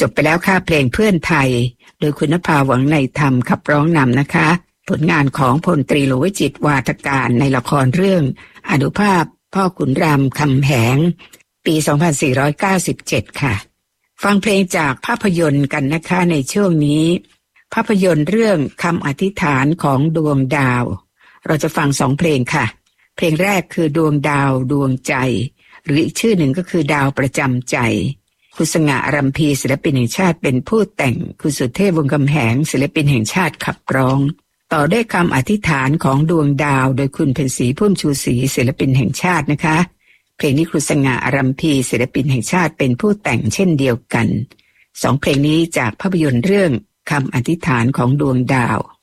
จบไปแล้วค่ะเพลงเพื่อนไทยโดยคุณนภาหวังในธรรมขับร้องนำนะคะผลงานของพลตรีหลวงวิจิตรวาทการในละครเรื่องอานุภาพพ่อขุนรามคำแหงปี 2497 ค่ะฟังเพลงจากภาพยนตร์กันนะคะในช่วงนี้ภาพยนตร์เรื่องคำอธิษฐานของดวงดาวเราจะฟัง2เพลงค่ะเพลงแรกคือดวงดาวดวงใจหรืออีกชื่อหนึ่งก็คือดาวประจำใจคุณสง่าอรัมพีศิลปินแห่งชาติเป็นผู้แต่งคุณสุเทพวงศ์คำแหงศิลปินแห่งชาติขับร้องต่อด้วยคำอธิษฐานของดวงดาวโดยคุณเพ็ญศรีพุ่มชูศรีศิลปินแห่งชาตินะคะเพลงนี้คุณสง่าอรัมพีศิลปินแห่งชาติเป็นผู้แต่งเช่นเดียวกัน2เพลงนี้จากภาพยนตร์เรื่องคำอธิษฐานของดวงดาว